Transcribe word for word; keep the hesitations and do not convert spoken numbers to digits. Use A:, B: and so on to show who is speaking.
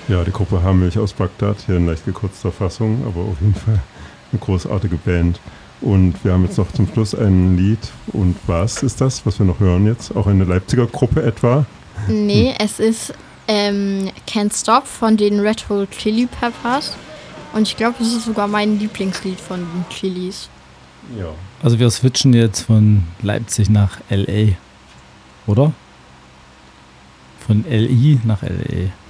A: Ja, die Gruppe Haarmilch aus Bagdad, hier in leicht gekürzter Fassung, aber auf jeden Fall eine großartige Band. Und wir haben jetzt noch zum Schluss ein Lied. Und was ist das, was wir noch hören jetzt? Auch eine Leipziger Gruppe etwa?
B: Nee, hm. es ist ähm, Can't Stop von den Red Hot Chili Peppers. Und ich glaube, das ist sogar mein Lieblingslied von den Chilis.
A: Ja.
C: Also wir switchen jetzt von Leipzig nach L A, oder? Von L I nach L A.